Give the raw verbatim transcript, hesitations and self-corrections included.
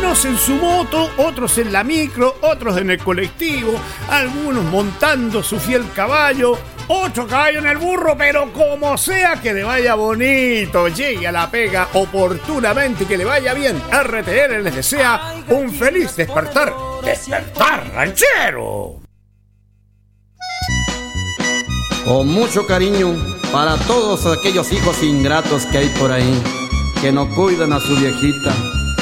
Unos en su moto, otros en la micro, otros en el colectivo, algunos montando su fiel caballo, otro caballo en el burro, pero como sea que le vaya bonito, llegue a la pega oportunamente y que le vaya bien. R T L les desea un feliz despertar. ¡Despertar, ranchero! Con mucho cariño para todos aquellos hijos ingratos que hay por ahí, que no cuidan a su viejita,